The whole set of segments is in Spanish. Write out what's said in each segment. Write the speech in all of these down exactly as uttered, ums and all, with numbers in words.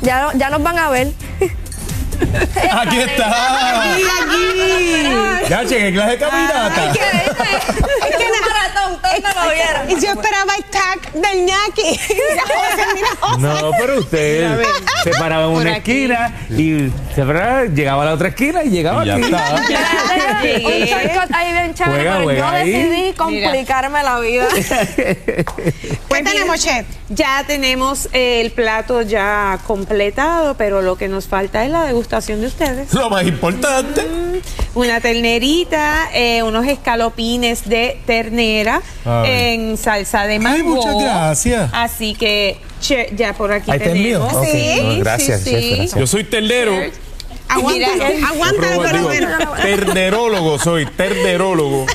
Ya, ya nos van a ver. Aquí está. Aquí, aquí. Ya, che, ¿qué clase de caminata? Es que, es que maratón, todos no lo vieron. Y yo esperaba el tag del ñaqui. Mira, José, mira, José. No, pero usted se paraba en Por una aquí. esquina y se paraba, llegaba a la otra esquina y llegaba Y ya aquí. está. Un shortcut ahí bien chévere, Juega, pero juega yo ahí. decidí complicarme la vida. ¿Qué Pues tenemos, mira, chef? Ya tenemos eh, el plato ya completado, pero lo que nos falta es la degustación de ustedes. Lo más importante. Una ternerita, eh, unos escalopines de ternera Ay. en salsa de mango. Ay, muchas gracias. Así que che, ya por aquí Ahí está el mío. tenemos. Ok. Sí, No, gracias, sí, chef, sí. gracias. Yo soy ternero. Aguántalo, Mira, aguántalo por lo Digo, menos. ternerólogo soy, ternerólogo.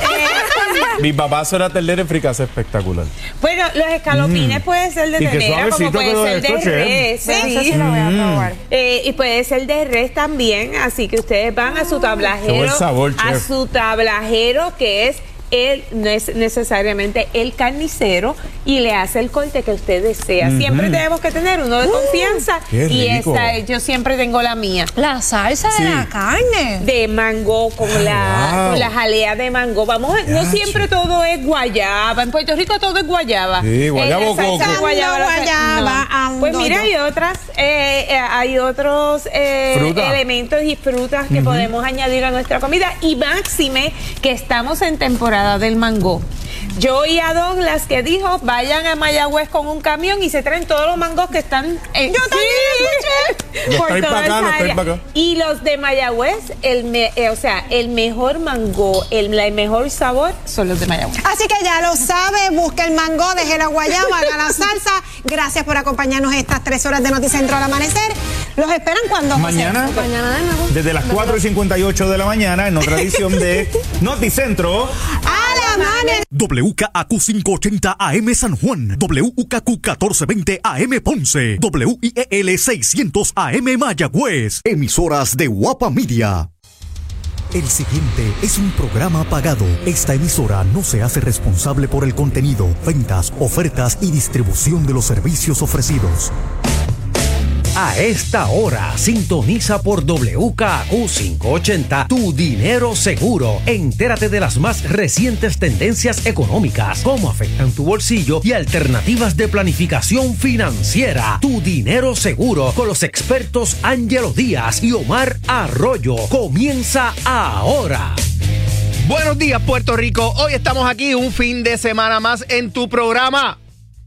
Mi papá era ternero en fricase espectacular. Bueno, los escalopines puede ser de Y qué ternera, como suavecito que lo puede ser de esto, chef. res. Sí, Sí. eso sí lo voy a probar. Eh, y puede ser de res también, así que ustedes van a su Qué tablajero, buen sabor, a chef. su tablajero que es él, no es necesariamente el carnicero, y le hace el corte que usted desea. Siempre tenemos que tener uno de confianza qué y rico. esta, yo siempre tengo la mía. La salsa Sí. de la carne. De mango con la wow. con la jalea de mango. Vamos, a- no Yache. siempre todo es guayaba. En Puerto Rico todo es guayaba. Sí, guayaba Eh, o salsa coco. de guayaba, Ando lo que- guayaba, no. Pues ando mira, yo. hay otras, eh, eh, hay otros eh, Fruta. elementos y frutas que podemos añadir a nuestra comida. Y máxime que estamos en temporada del mango. Yo oí a Douglas que dijo, vayan a Mayagüez con un camión y se traen todos los mangos que están en... Yo también escuché. Los traen pa' acá, los traen pa' acá. Y los de Mayagüez, el me- eh, o sea, el mejor mango, el, el mejor sabor son los de Mayagüez. Así que ya lo sabe, busca el mango, deje la guayaba, haga la salsa. Gracias por acompañarnos estas tres horas de Noticentro al amanecer. Los esperan cuando José? Mañana, Mañana de nuevo. desde las cuatro y cincuenta y ocho de la mañana, en otra edición de Noticentro. A la amanecer. W K A Q quinientos ochenta A M San Juan, W K Q catorce veinte A M Ponce, W I E L seiscientos A M Mayagüez. Emisoras de Guapa Media. El siguiente es un programa pagado. Esta emisora no se hace responsable por el contenido, ventas, ofertas y distribución de los servicios ofrecidos. A esta hora, sintoniza por W K A Q quinientos ochenta Tu Dinero Seguro. Entérate de las más recientes tendencias económicas, cómo afectan tu bolsillo y alternativas de planificación financiera. Tu Dinero Seguro con los expertos Ángelo Díaz y Omar Arroyo. Comienza ahora. Buenos días, Puerto Rico. Hoy estamos aquí un fin de semana más en tu programa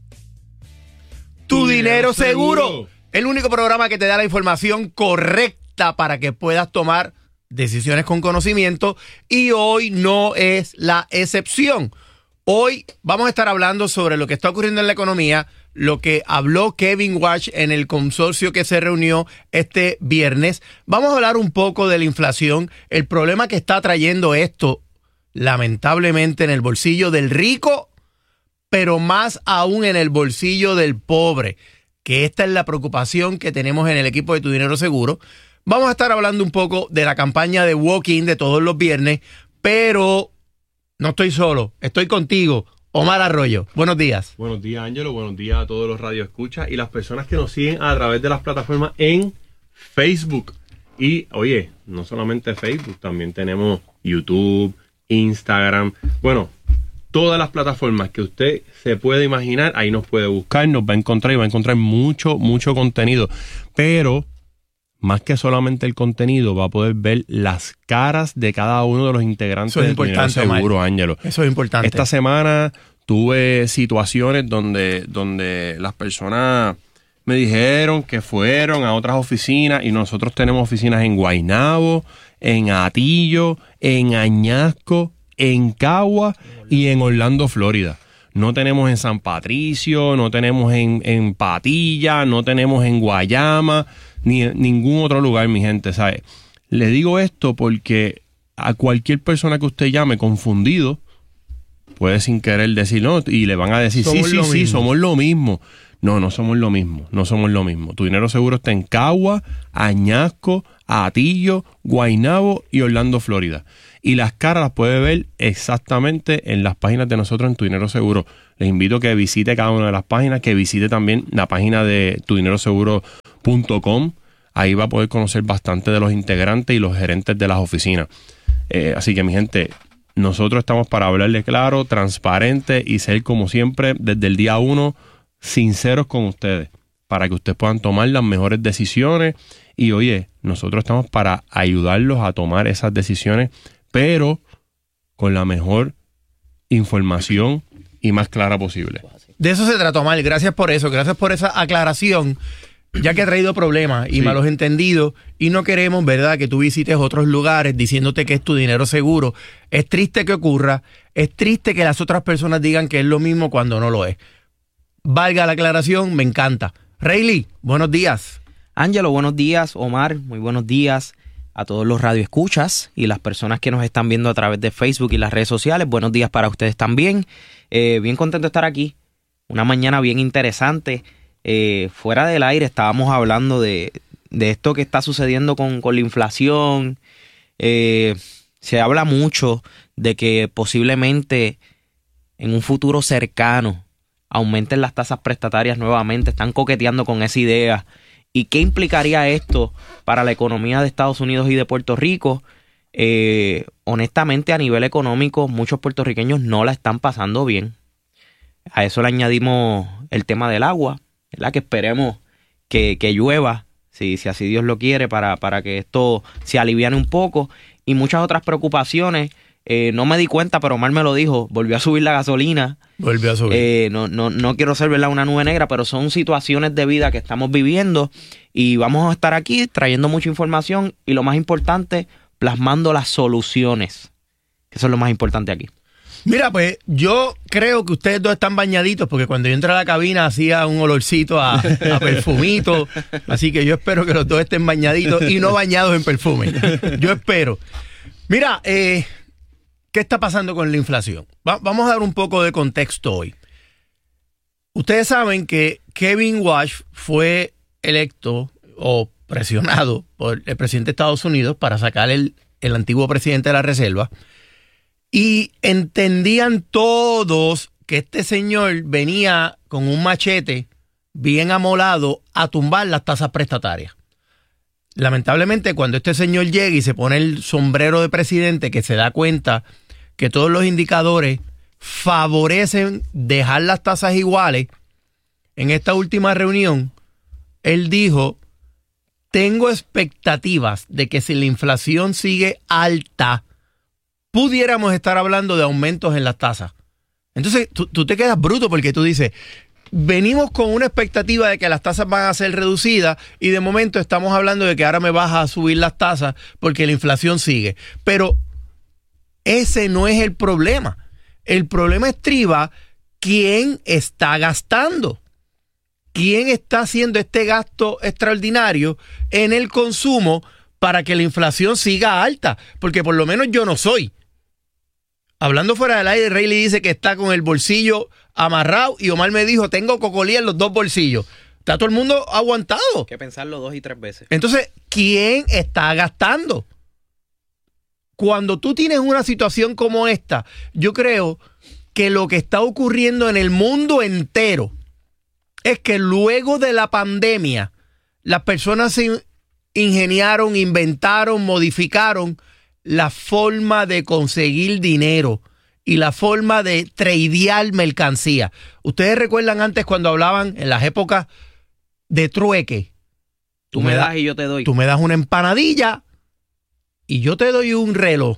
Tu, Tu Dinero, Dinero Seguro. Seguro. El único programa que te da la información correcta para que puedas tomar decisiones con conocimiento, y hoy no es la excepción. Hoy vamos a estar hablando sobre lo que está ocurriendo en la economía, lo que habló Kevin Walsh en el consorcio que se reunió este viernes. Vamos a hablar un poco de la inflación, el problema que está trayendo esto, lamentablemente, en el bolsillo del rico, pero más aún en el bolsillo del pobre, que esta es la preocupación que tenemos en el equipo de Tu Dinero Seguro. Vamos a estar hablando un poco de la campaña de walk-in de todos los viernes, pero no estoy solo, estoy contigo, Omar Arroyo. Buenos días. Buenos días, Ángelo. Buenos días a todos los radioescuchas y las personas que nos siguen a través de las plataformas en Facebook. Y, oye, no solamente Facebook, también tenemos YouTube, Instagram, bueno, todas las plataformas que usted se puede imaginar, ahí nos puede buscar, nos va a encontrar y va a encontrar mucho, mucho contenido. Pero, más que solamente el contenido, va a poder ver las caras de cada uno de los integrantes Eso es de Tu Dinero importante, Seguro, Omar. Ángelo. Eso es importante. Esta semana tuve situaciones donde, donde las personas me dijeron que fueron a otras oficinas, y nosotros tenemos oficinas en Guaynabo, en Atillo, en Añasco, en Cagua y en Orlando, Florida. No tenemos en San Patricio, no tenemos en, en Patilla, no tenemos en Guayama, ni en ningún otro lugar, mi gente, ¿sabe? Le digo esto porque a cualquier persona que usted llame confundido, puede sin querer decir no, y le van a decir, Somos sí, lo sí, sí, mismo. somos lo mismo. No, no somos lo mismo, no somos lo mismo. Tu Dinero Seguro está en Cagua, Añasco, Atillo, Guaynabo y Orlando, Florida. Y las caras las puede ver exactamente en las páginas de nosotros en Tu Dinero Seguro. Les invito a que visite cada una de las páginas, que visite también la página de tu dinero seguro punto com. Ahí va a poder conocer bastante de los integrantes y los gerentes de las oficinas. Eh, así que, mi gente, nosotros estamos para hablarle claro, transparente y ser, como siempre, desde el día uno, sinceros con ustedes, para que ustedes puedan tomar las mejores decisiones. Y, oye, nosotros estamos para ayudarlos a tomar esas decisiones, pero con la mejor información y más clara posible. De eso se trata, Omar. Gracias por eso, gracias por esa aclaración, ya que ha traído problemas y sí. malos entendidos, y no queremos, ¿verdad?, que tú visites otros lugares diciéndote que es tu dinero seguro. Es triste que ocurra, es triste que las otras personas digan que es lo mismo cuando no lo es. Valga la aclaración, me encanta. Rayleigh, buenos días. Ángelo, buenos días. Omar, muy buenos días a todos los radioescuchas y las personas que nos están viendo a través de Facebook y las redes sociales. Buenos días para ustedes también. Eh, bien contento de estar aquí. Una mañana bien interesante. Eh, fuera del aire estábamos hablando de, de esto que está sucediendo con, con la inflación. Eh, se habla mucho de que posiblemente en un futuro cercano aumenten las tasas prestatarias nuevamente. Están coqueteando con esa idea. ¿Y qué implicaría esto para la economía de Estados Unidos y de Puerto Rico? Eh, honestamente, a nivel económico, muchos puertorriqueños no la están pasando bien. A eso le añadimos el tema del agua, ¿verdad? Que esperemos que, que llueva, si, si así Dios lo quiere, para, para que esto se aliviane un poco. Y muchas otras preocupaciones. Eh, no me di cuenta, pero Omar me lo dijo, volvió a subir la gasolina. Volvió a subir. Eh, no, no, no quiero ser, ¿verdad?, una nube negra, pero son situaciones de vida que estamos viviendo y vamos a estar aquí trayendo mucha información y, lo más importante, plasmando las soluciones, que eso es lo más importante aquí. Mira, pues yo creo que ustedes dos están bañaditos, porque cuando yo entré a la cabina hacía un olorcito a, a perfumito, así que yo espero que los dos estén bañaditos y no bañados en perfume. Yo espero. Mira, eh... ¿qué está pasando con la inflación? Va, vamos a dar un poco de contexto hoy. Ustedes saben que Kevin Walsh fue electo o presionado por el presidente de Estados Unidos para sacar el, el antiguo presidente de la Reserva, y entendían todos que este señor venía con un machete bien amolado a tumbar las tasas prestatarias. Lamentablemente, cuando este señor llega y se pone el sombrero de presidente, que se da cuenta que todos los indicadores favorecen dejar las tasas iguales, en esta última reunión, él dijo, tengo expectativas de que si la inflación sigue alta, pudiéramos estar hablando de aumentos en las tasas. Entonces, tú, tú te quedas bruto porque tú dices, venimos con una expectativa de que las tasas van a ser reducidas y de momento estamos hablando de que ahora me vas a subir las tasas porque la inflación sigue. Pero ese no es el problema. El problema estriba quién está gastando. ¿Quién está haciendo este gasto extraordinario en el consumo para que la inflación siga alta? Porque por lo menos yo no soy. Hablando fuera del aire, Rayleigh dice que está con el bolsillo amarrado y Omar me dijo, tengo cocolía en los dos bolsillos. Está todo el mundo aguantado. Hay que pensarlo dos y tres veces. Entonces, ¿quién está gastando? Cuando tú tienes una situación como esta, yo creo que lo que está ocurriendo en el mundo entero es que luego de la pandemia, las personas se ingeniaron, inventaron, modificaron la forma de conseguir dinero y la forma de tradear mercancía. Ustedes recuerdan antes cuando hablaban en las épocas de trueque. Tú, tú me das y yo te doy. Tú me das una empanadilla y yo te doy un reloj.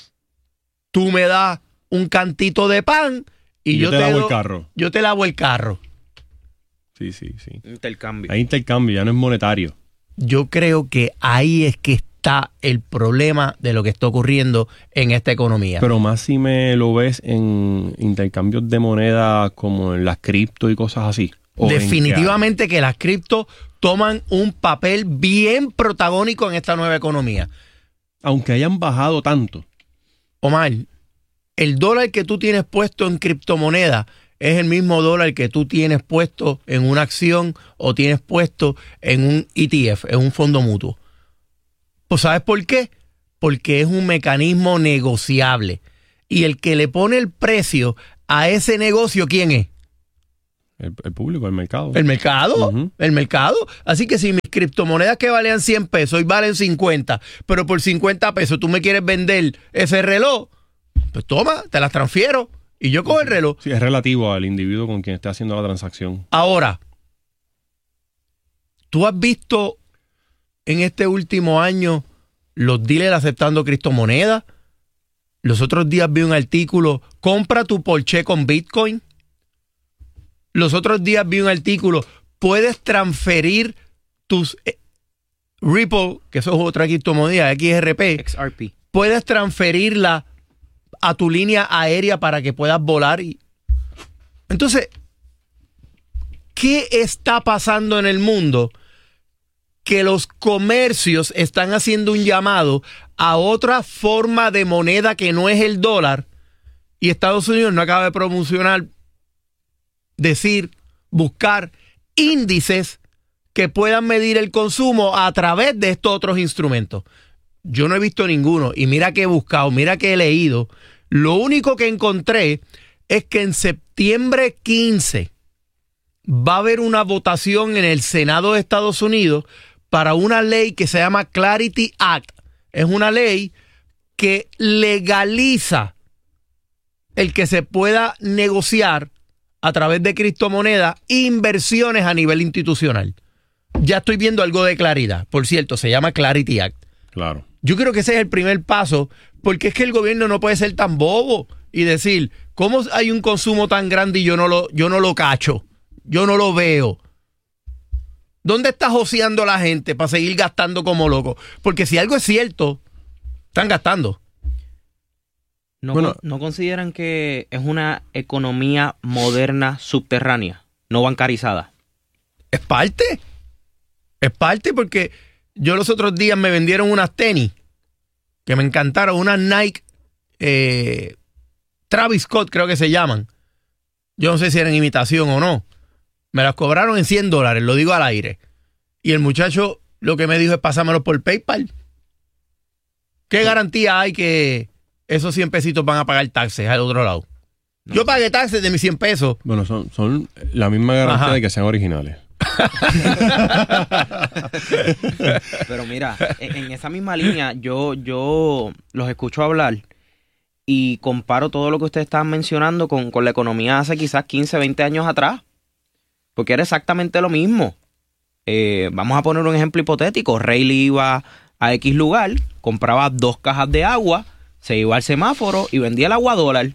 Tú me das un cantito de pan y, y yo, yo te, te lavo do, el carro. Yo te lavo el carro. Sí, sí, sí. Intercambio. Hay intercambio, ya no es monetario. Yo creo que ahí es que está el problema de lo que está ocurriendo en esta economía. Pero más si me lo ves en intercambios de moneda como en las cripto y cosas así. Definitivamente que las cripto toman un papel bien protagónico en esta nueva economía. Aunque hayan bajado tanto. Omar, el dólar que tú tienes puesto en criptomoneda es el mismo dólar que tú tienes puesto en una acción o tienes puesto en un E T F, en un fondo mutuo. Pues ¿sabes por qué? Porque es un mecanismo negociable. Y el que le pone el precio a ese negocio, ¿quién es? El, el público, el mercado. El mercado, Uh-huh. el mercado. Así que si mis criptomonedas que valían cien pesos hoy valen cincuenta, pero por cincuenta pesos tú me quieres vender ese reloj, pues toma, te las transfiero y yo cojo el reloj. Sí, es relativo al individuo con quien esté haciendo la transacción. Ahora, ¿tú has visto en este último año los dealers aceptando criptomonedas? Los otros días vi un artículo, compra tu Porsche con Bitcoin. Los otros días vi un artículo, puedes transferir tus eh, Ripple, que eso es otra criptomoneda, X R P, X R P. Puedes transferirla a tu línea aérea para que puedas volar. Y... Entonces, ¿qué está pasando en el mundo? Que los comercios están haciendo un llamado a otra forma de moneda que no es el dólar, y Estados Unidos no acaba de promocionar, decir, buscar índices que puedan medir el consumo a través de estos otros instrumentos. Yo no he visto ninguno, y mira que he buscado, mira que he leído. Lo único que encontré es que en septiembre quince va a haber una votación en el Senado de Estados Unidos para una ley que se llama Clarity Act. Es una ley que legaliza el que se pueda negociar a través de criptomonedas inversiones a nivel institucional. Ya estoy viendo algo de claridad. Por cierto, se llama Clarity Act. Claro. Yo creo que ese es el primer paso, porque es que el gobierno no puede ser tan bobo y decir, ¿cómo hay un consumo tan grande y yo no lo, yo no lo cacho? Yo no lo veo. ¿Dónde está joseando la gente para seguir gastando como loco? Porque si algo es cierto, están gastando. ¿No, Bueno. ¿No consideran que es una economía moderna subterránea, no bancarizada? Es parte. Es parte porque yo los otros días me vendieron unas tenis que me encantaron, unas Nike eh, Travis Scott creo que se llaman. Yo no sé si eran imitación o no. Me las cobraron en cien dólares, lo digo al aire. Y el muchacho lo que me dijo es pásamelo por PayPal. ¿Qué garantía hay que esos cien pesitos van a pagar taxes al otro lado? No. Yo pagué taxes de mis cien pesos. Bueno, son, son la misma garantía Ajá. de que sean originales. Pero mira, en, en esa misma línea, yo, yo los escucho hablar y comparo todo lo que ustedes estaban mencionando con, con la economía hace quizás quince, veinte años atrás. Porque era exactamente lo mismo. Eh, vamos a poner un ejemplo hipotético. Rayleigh iba a X lugar, compraba dos cajas de agua, se iba al semáforo y vendía el agua a dólar.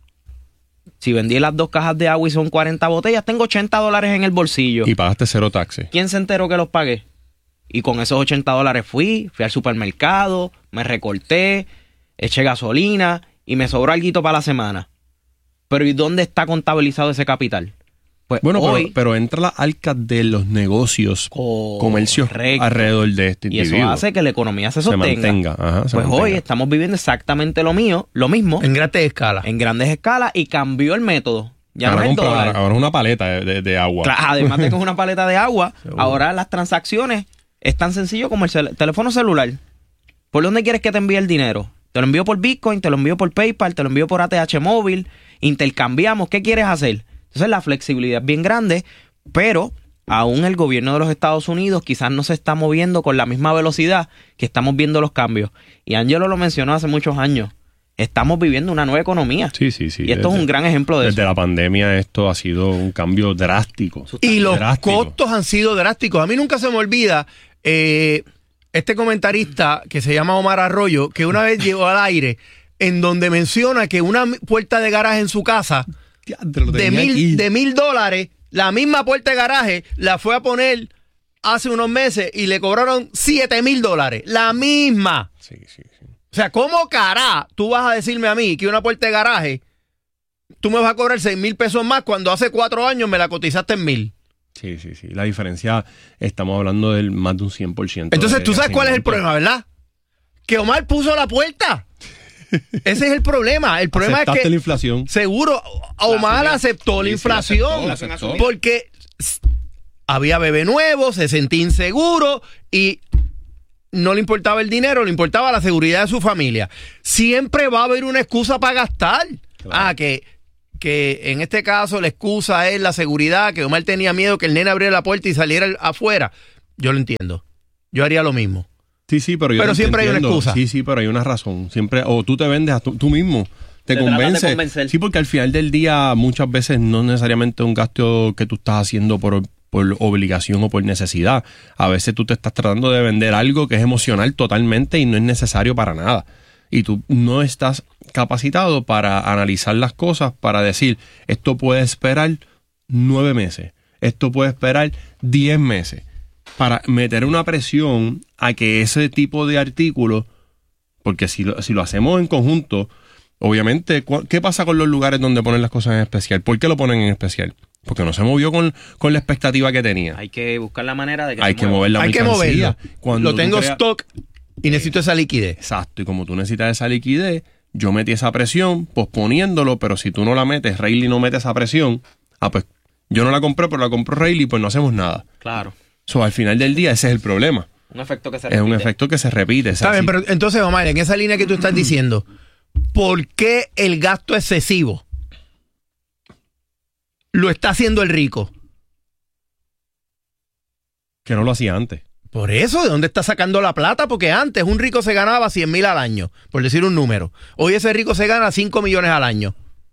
Si vendí las dos cajas de agua y son cuarenta botellas, tengo ochenta dólares en el bolsillo. Y pagaste cero taxes. ¿Quién se enteró que los pagué? Y con esos ochenta dólares fui, fui al supermercado, me recorté, eché gasolina y me sobró alguito para la semana. Pero ¿y dónde está contabilizado ese capital? Pues Bueno, hoy, pero, pero entra la arca de los negocios, Correcto. comercios alrededor de este y eso individuo. hace que la economía se Se sostenga. mantenga, ajá, se pues mantenga. hoy estamos viviendo exactamente lo mío, lo mismo, En grandes escalas. en grandes escalas y cambió el método. Ya ahora, no es el compra- dólar. ahora es una paleta de, de- de agua. Claro, además de que es una paleta de agua, ahora las transacciones es tan sencillo como el cel- teléfono celular. ¿Por dónde quieres que te envíe el dinero? Te lo envío por Bitcoin, te lo envío por PayPal, te lo envío por A T H móvil, intercambiamos, ¿qué quieres hacer? Entonces la flexibilidad es bien grande, pero aún el gobierno de los Estados Unidos quizás no se está moviendo con la misma velocidad que estamos viendo los cambios. Y Angelo lo mencionó hace muchos años. Estamos viviendo una nueva economía. Sí, sí, sí. Y esto Desde- es un gran ejemplo de Desde eso. la pandemia esto ha sido un cambio drástico. Y los Drástico. costos han sido drásticos. A mí nunca se me olvida eh, este comentarista que se llama Omar Arroyo, que una vez llegó al aire en donde menciona que una puerta de garaje en su casa Diantre, lo de tenía aquí. mil, de mil dólares, la misma puerta de garaje la fue a poner hace unos meses y le cobraron siete mil dólares. La misma. Sí, sí, sí. O sea, ¿cómo cará tú vas a decirme a mí que una puerta de garaje tú me vas a cobrar seis mil pesos más cuando hace cuatro años me la cotizaste en mil? Sí, sí, sí. La diferencia, estamos hablando del más de un cien por ciento. Entonces, de ¿tú sabes cuál es el crecimiento. problema, verdad? Que Omar puso la puerta. Ese es el problema. El problema Aceptaste es que la inflación. seguro Omar La aceptó la sí, sí, inflación la aceptó, la aceptó. porque había bebé nuevo, se sentía inseguro y no le importaba el dinero, le importaba la seguridad de su familia. Siempre va a haber una excusa para gastar. Claro. Ah, que, que en este caso la excusa es la seguridad, que Omar tenía miedo que el nene abriera la puerta y saliera afuera. Yo lo entiendo. Yo haría lo mismo. Sí, sí, pero yo Pero siempre hay una excusa. Sí, sí, pero hay una razón. Siempre, o tú te vendes a tú, tú mismo. Te, te convences. Sí, porque al final del día muchas veces no necesariamente un gasto que tú estás haciendo por, por obligación o por necesidad. A veces tú te estás tratando de vender algo que es emocional totalmente y no es necesario para nada. Y tú no estás capacitado para analizar las cosas, para decir, esto puede esperar nueve meses, esto puede esperar diez meses. Para meter una presión a que ese tipo de artículos, porque si lo, si lo hacemos en conjunto, obviamente, ¿qué pasa con los lugares donde ponen las cosas en especial? ¿Por qué lo ponen en especial? Porque no se movió con, con la expectativa que tenía. Hay que buscar la manera de que Hay se que mueva. mover la Hay que moverlo. Cuando lo tengo creas, stock y necesito esa liquidez. Exacto, y como tú necesitas esa liquidez, yo metí esa presión posponiéndolo, pero si tú no la metes, Rayleigh no mete esa presión, ah, pues yo no la compré, pero la compró Rayleigh, pues no hacemos nada. Claro. So, al final del día, ese es el problema. Un efecto que se Es repite. un efecto que se repite. Está bien, pero entonces, Omar, en esa línea que tú estás diciendo, ¿por qué el gasto excesivo lo está haciendo el rico? Que no lo hacía antes. Por eso, ¿de dónde está sacando la plata? Porque antes un rico se ganaba cien mil al año, por decir un número. Hoy ese rico se gana cinco millones al año.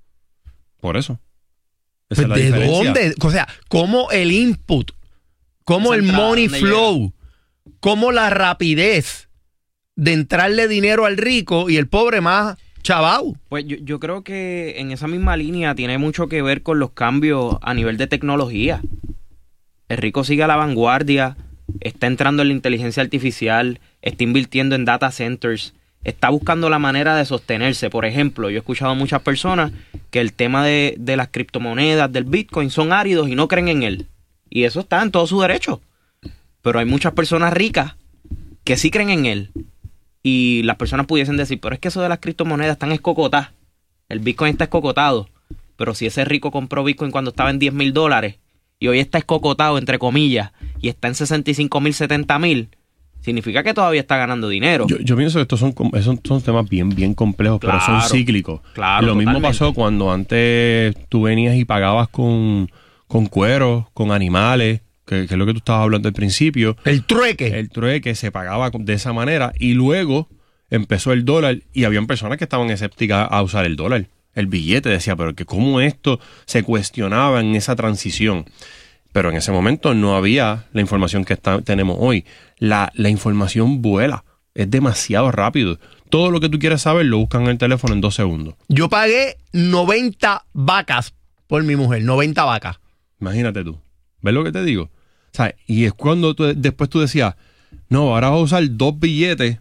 Por eso. Esa es la ¿De diferencia. dónde? O sea, ¿cómo el input, cómo Esa el entrada, money ¿dónde flow, cómo la rapidez de entrarle dinero al rico y el pobre más chavau? Pues yo, yo creo que en esa misma línea tiene mucho que ver con los cambios a nivel de tecnología. El rico sigue a la vanguardia, está entrando en la inteligencia artificial, está invirtiendo en data centers, está buscando la manera de sostenerse. Por ejemplo, yo he escuchado a muchas personas que el tema de, de las criptomonedas, del Bitcoin, son áridos y no creen en él. Y eso está en todo su derecho. Pero hay muchas personas ricas que sí creen en él. Y las personas pudiesen decir, pero es que eso de las criptomonedas están escocotadas. El Bitcoin está escocotado. Pero si ese rico compró Bitcoin cuando estaba en diez mil dólares y hoy está escocotado, entre comillas, y está en sesenta y cinco mil, setenta mil, significa que todavía está ganando dinero. Yo, yo pienso que estos son, son, son temas bien, bien complejos, Claro, pero son cíclicos. claro, Lo mismo totalmente. pasó cuando antes tú venías y pagabas con, con cueros, con animales, que, que es lo que tú estabas hablando al principio. El trueque. El trueque se pagaba de esa manera y luego empezó el dólar y habían personas que estaban escépticas a usar el dólar. El billete decía, pero que cómo esto se cuestionaba en esa transición. Pero en ese momento no había la información que está, tenemos hoy. La, la información vuela. Es demasiado rápido. Todo lo que tú quieres saber lo buscan en el teléfono en dos segundos. Yo pagué noventa vacas por mi mujer, noventa vacas. Imagínate tú. ¿Ves lo que te digo? O sea, y es cuando tú, después tú decías, no, ahora vas a usar dos billetes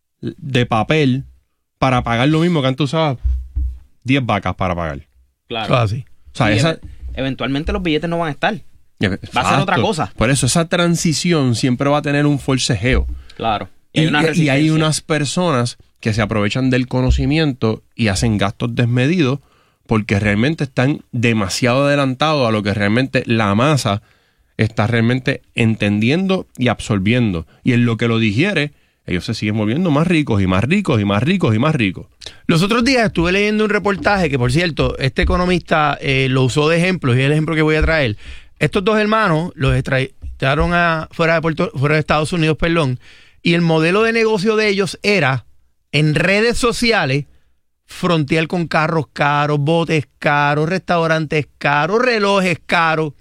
de papel para pagar lo mismo que antes usabas diez vacas para pagar. Claro. Así. O sea, Y esa... ev- eventualmente los billetes no van a estar. Exacto. Va a ser otra cosa. Por eso esa transición siempre va a tener un forcejeo. Claro. Y, hay una y hay resistencia. unas personas que se aprovechan del conocimiento y hacen gastos desmedidos porque realmente están demasiado adelantados a lo que realmente la masa está realmente entendiendo y absorbiendo. Y en lo que lo digiere, ellos se siguen volviendo más ricos y más ricos y más ricos y más ricos. Los otros días estuve leyendo un reportaje que, por cierto, este economista eh, lo usó de ejemplo y es el ejemplo que voy a traer. Estos dos hermanos los extraditaron a, fuera, de Puerto, fuera de Estados Unidos, perdón, y el modelo de negocio de ellos era en redes sociales frontear con carros caros, botes caros, restaurantes caros, relojes caros.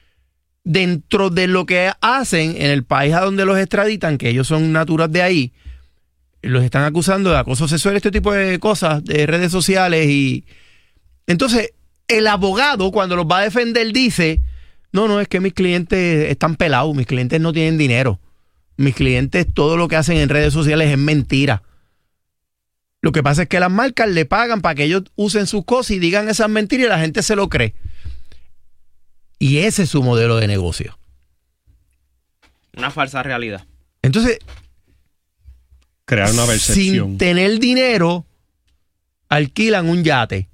Dentro de lo que hacen en el país a donde los extraditan, que ellos son naturas de ahí, los están acusando de acoso sexual, este tipo de cosas, de redes sociales. Y entonces el abogado, cuando los va a defender, dice, no, no, es que mis clientes están pelados, mis clientes no tienen dinero, mis clientes todo lo que hacen en redes sociales es mentira. Lo que pasa es que las marcas le pagan para que ellos usen sus cosas y digan esas mentiras y la gente se lo cree. Y ese es su modelo de negocio. Una falsa realidad. Entonces, Crear una percepción. sin tener dinero, alquilan un yate,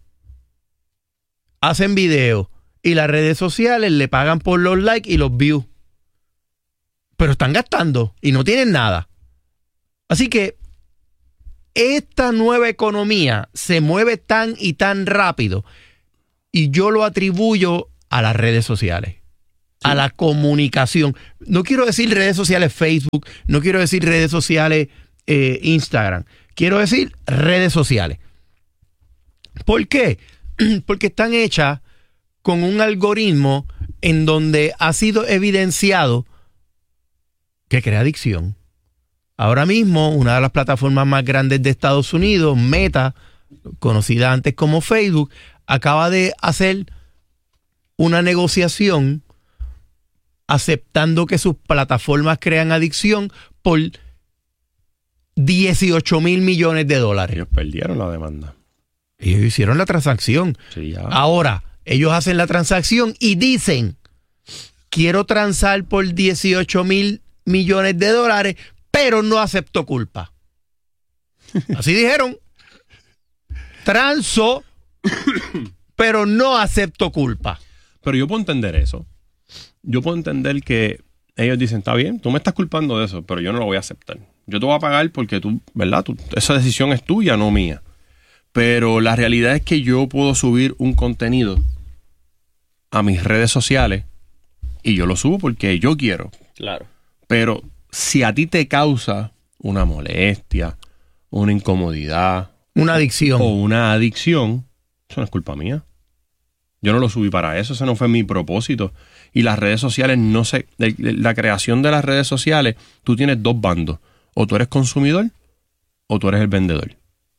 hacen videos y las redes sociales le pagan por los likes y los views. Pero están gastando y no tienen nada. Así que esta nueva economía se mueve tan y tan rápido y yo lo atribuyo a las redes sociales, sí. a la comunicación. No quiero decir redes sociales Facebook, no quiero decir redes sociales eh, Instagram, quiero decir redes sociales. ¿Por qué? Porque están hechas con un algoritmo en donde ha sido evidenciado que crea adicción. Ahora mismo, una de las plataformas más grandes de Estados Unidos, Meta, conocida antes como Facebook, acaba de hacer una negociación aceptando que sus plataformas crean adicción por dieciocho mil millones de dólares. Ellos perdieron la demanda. Ellos hicieron la transacción. Sí, ya. Ahora, ellos hacen la transacción y dicen, quiero transar por dieciocho mil millones de dólares, pero no acepto culpa. Así dijeron. Transo, pero no acepto culpa. Pero yo puedo entender eso. Yo puedo entender que ellos dicen, está bien, tú me estás culpando de eso, pero yo no lo voy a aceptar. Yo te voy a pagar porque tú, ¿verdad? Tú, esa decisión es tuya, no mía. Pero la realidad es que yo puedo subir un contenido a mis redes sociales y yo lo subo porque yo quiero. Claro. Pero si a ti te causa una molestia, una incomodidad, una adicción o una adicción, eso no es culpa mía. Yo no lo subí para eso, ese no fue mi propósito. Y las redes sociales, no sé, la creación de las redes sociales, tú tienes dos bandos. O tú eres consumidor o tú eres el vendedor.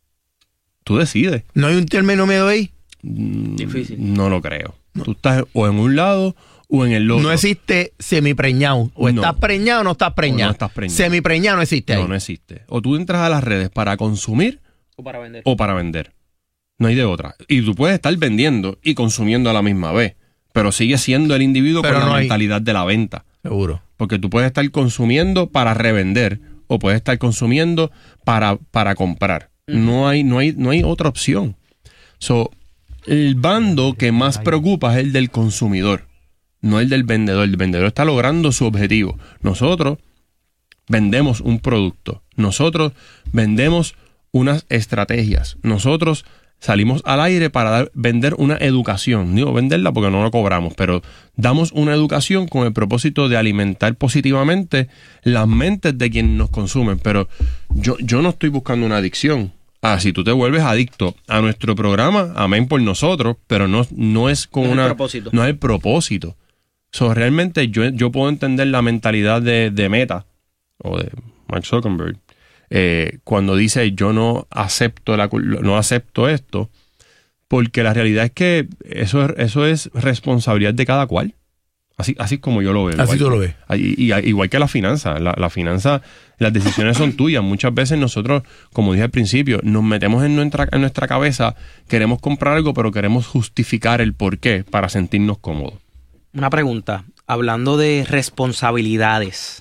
Tú decides. ¿No hay un término medio ahí? Difícil. No lo creo. No. Tú estás o en un lado o en el otro. No existe semipreñado. O no. estás preñado o no estás preñado. O no estás preñado. Semipreñado no existe ahí. No, no existe. O tú entras a las redes para consumir o para vender. O para vender. No hay de otra. Y tú puedes estar vendiendo y consumiendo a la misma vez, pero sigue siendo el individuo pero con no la hay. mentalidad de la venta. Seguro. Porque tú puedes estar consumiendo para revender o puedes estar consumiendo para, para comprar. Uh-huh. No hay, no hay, no hay otra opción. So, el bando que más preocupa es el del consumidor, no el del vendedor. El vendedor está logrando su objetivo. Nosotros vendemos un producto. Nosotros vendemos unas estrategias. Nosotros salimos al aire para dar, vender una educación. Digo, venderla porque no lo cobramos, pero damos una educación con el propósito de alimentar positivamente las mentes de quienes nos consumen. Pero yo, yo no estoy buscando una adicción. Ah, si tú te vuelves adicto a nuestro programa, amén por nosotros, pero no, no es con no una... Es el propósito. No es el propósito. So, realmente yo, yo puedo entender la mentalidad de, de Meta o de Mark Zuckerberg. Eh, cuando dice yo no acepto la, no acepto esto, porque la realidad es que eso es, eso es responsabilidad de cada cual. Así, así como yo lo veo. Así tú lo ves. Y, y, igual que la finanza. La, la finanza, las decisiones son tuyas. Muchas veces nosotros, como dije al principio, nos metemos en nuestra, en nuestra cabeza, queremos comprar algo, pero queremos justificar el por qué para sentirnos cómodos. Una pregunta. Hablando de responsabilidades.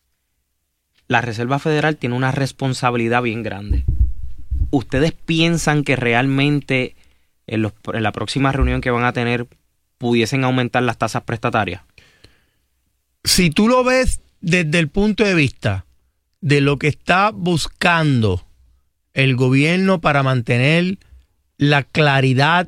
La Reserva Federal tiene una responsabilidad bien grande. ¿Ustedes piensan que realmente en, los, en la próxima reunión que van a tener pudiesen aumentar las tasas prestatarias? Si tú lo ves desde el punto de vista de lo que está buscando el gobierno para mantener la claridad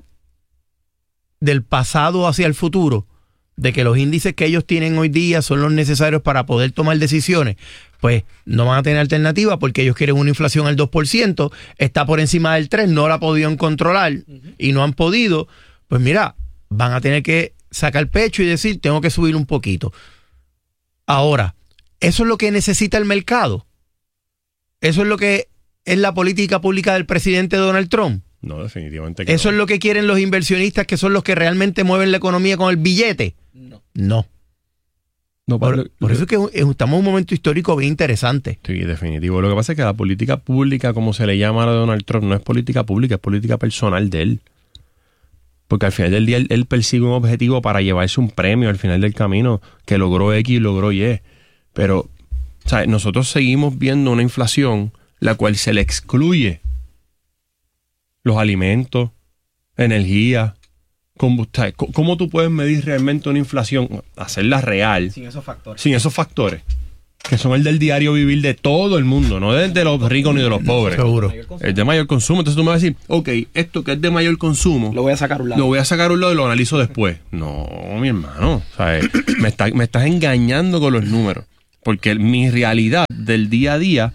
del pasado hacia el futuro, de que los índices que ellos tienen hoy día son los necesarios para poder tomar decisiones, pues no van a tener alternativa porque ellos quieren una inflación al dos por ciento, está por encima del tres por ciento, no la pudieron controlar uh-huh. y no han podido, pues mira, van a tener que sacar pecho y decir, tengo que subir un poquito. Ahora, ¿eso es lo que necesita el mercado? ¿Eso es lo que es la política pública del presidente Donald Trump? No, definitivamente que ¿Eso no. es lo que quieren los inversionistas, que son los que realmente mueven la economía con el billete? No. No. No, por, lo, por eso es que estamos en un momento histórico bien interesante. Sí, definitivo. Lo que pasa es que la política pública, como se le llama a Donald Trump, no es política pública, es política personal de él. Porque al final del día él, él persigue un objetivo para llevarse un premio al final del camino, que logró X y logró Y. Pero, o sea, nosotros seguimos viendo una inflación la cual se le excluye los alimentos, energía, combustible. ¿Cómo tú puedes medir realmente una inflación? Hacerla real. Sin esos factores. Sin esos factores. Que son el del diario vivir de todo el mundo, no del de los ricos ni de los pobres. Seguro. El de mayor consumo. Entonces tú me vas a decir, ok, esto que es de mayor consumo, Lo voy a sacar a un lado. lo voy a sacar a un lado y lo analizo después. No, mi hermano. O sea, eh, me, está, me estás engañando con los números. Porque mi realidad del día a día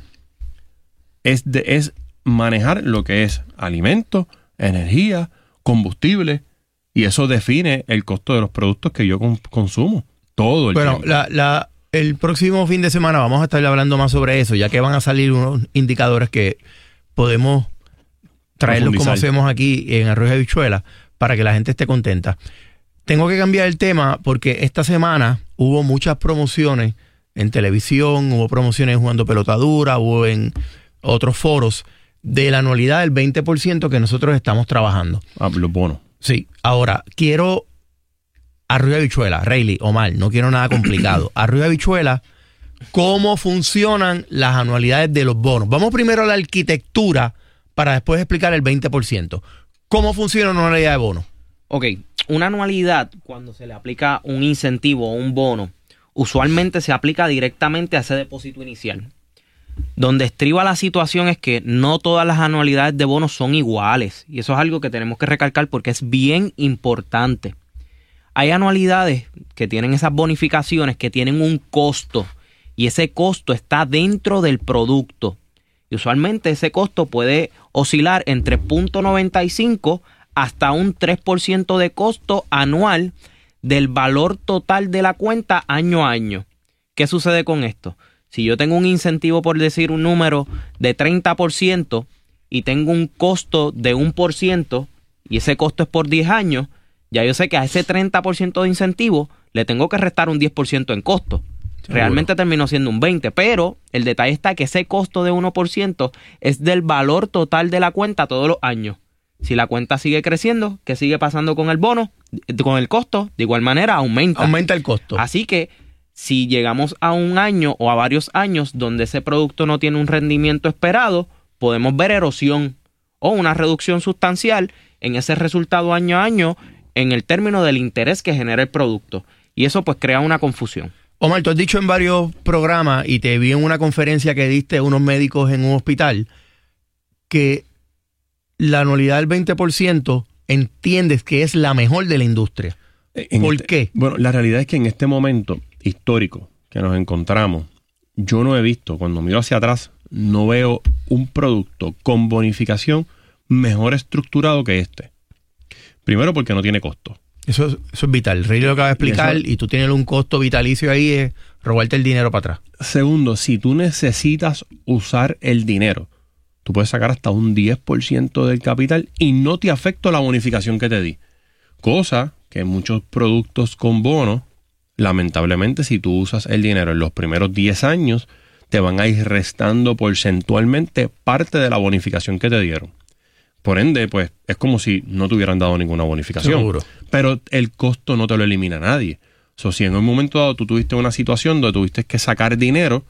es, de, es manejar lo que es alimento, energía, combustible. Y eso define el costo de los productos que yo con, consumo. Todo el Bueno, tiempo. la, la, el próximo fin de semana vamos a estar hablando más sobre eso, ya que van a salir unos indicadores que podemos traerlos como Profundizar. hacemos aquí en Arroyo de Habichuela para que la gente esté contenta. Tengo que cambiar el tema porque esta semana hubo muchas promociones en televisión, hubo promociones en Jugando Pelotadura, hubo en otros foros de la anualidad del veinte por ciento que nosotros estamos trabajando. Ah, los bonos. Sí, ahora quiero Arroyo de Habichuela, Rayleigh, Omar, no quiero nada complicado. Arroyo de Habichuela, ¿cómo funcionan las anualidades de los bonos? Vamos primero a la arquitectura para después explicar el veinte por ciento. ¿Cómo funciona una anualidad de bonos? Ok, una anualidad, cuando se le aplica un incentivo o un bono, usualmente se aplica directamente a ese depósito inicial. Donde estriba la situación es que no todas las anualidades de bonos son iguales. Y eso es algo que tenemos que recalcar porque es bien importante. Hay anualidades que tienen esas bonificaciones que tienen un costo. Y ese costo está dentro del producto. Y usualmente ese costo puede oscilar entre cero punto noventa y cinco hasta un tres por ciento de costo anual del valor total de la cuenta año a año. ¿Qué sucede con esto? Si yo tengo un incentivo, por decir un número, de treinta por ciento y tengo un costo de uno por ciento y ese costo es por diez años, ya yo sé que a ese treinta por ciento de incentivo le tengo que restar un diez por ciento en costo. Seguro. Realmente terminó siendo un veinte por ciento, pero el detalle está que ese costo de uno por ciento es del valor total de la cuenta todos los años. Si la cuenta sigue creciendo, ¿qué sigue pasando con el bono? Con el costo, de igual manera aumenta. Aumenta el costo. Así que si llegamos a un año o a varios años donde ese producto no tiene un rendimiento esperado, podemos ver erosión o una reducción sustancial en ese resultado año a año en el término del interés que genera el producto. Y eso pues crea una confusión. Omar, tú has dicho en varios programas y te vi en una conferencia que diste a unos médicos en un hospital que la anualidad del veinte por ciento entiendes que es la mejor de la industria. En ¿Por este- qué? Bueno, la realidad es que en este momento histórico que nos encontramos, yo no he visto, cuando miro hacia atrás, no veo un producto con bonificación mejor estructurado que este. Primero porque no tiene costo. Eso es, eso es vital. Rey lo acaba de explicar y, Y eso- tú tienes un costo vitalicio ahí, es robarte el dinero para atrás. Segundo, si tú necesitas usar el dinero, tú puedes sacar hasta un diez por ciento del capital y no te afecta la bonificación que te di. Cosa que muchos productos con bono, lamentablemente, si tú usas el dinero en los primeros diez años, te van a ir restando porcentualmente parte de la bonificación que te dieron. Por ende, pues, es como si no te hubieran dado ninguna bonificación. Seguro. Pero el costo no te lo elimina nadie. O sea, si en un momento dado tú tuviste una situación donde tuviste que sacar dinero,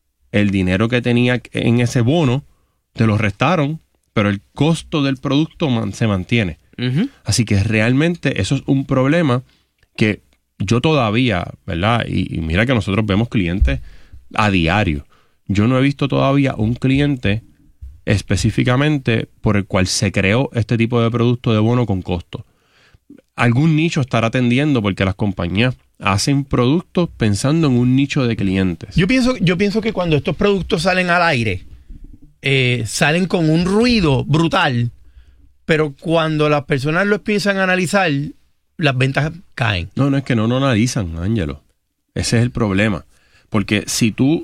el dinero que tenía en ese bono te lo restaron, pero el costo del producto man- se mantiene. Uh-huh. Así que realmente eso es un problema que yo todavía, ¿verdad? Y, y mira que nosotros vemos clientes a diario. Yo no he visto todavía un cliente específicamente por el cual se creó este tipo de producto de bono con costo. Algún nicho estará atendiendo porque las compañías hacen productos pensando en un nicho de clientes. Yo pienso, yo pienso que cuando estos productos salen al aire, eh, salen con un ruido brutal, pero cuando las personas lo empiezan a analizar, las ventas caen. No, no es que no lo analizan, Ángelo. Ese es el problema. Porque si tú